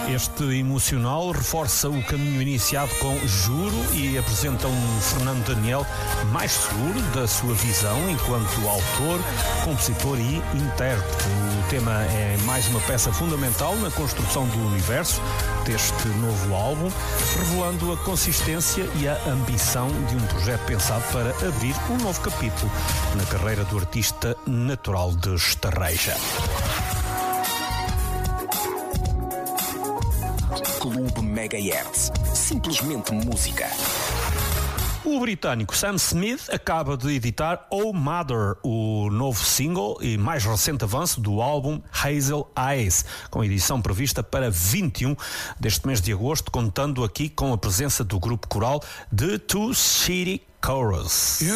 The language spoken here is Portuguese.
Este emocional reforça o caminho iniciado com Juro e apresenta um Fernando Daniel mais seguro da sua visão enquanto autor, compositor e intérprete. O tema é mais uma peça fundamental na construção do universo deste novo álbum, revelando a consistência e a ambição de um projeto pensado para abrir um novo capítulo na carreira do artista natural de Estarreja. Clube Megahertz. Simplesmente música. O britânico Sam Smith acaba de editar Oh Mother, o novo single e mais recente avanço do álbum Hazel Eyes, com edição prevista para 21 deste mês de agosto, contando aqui com a presença do grupo coral The Two City Chorus.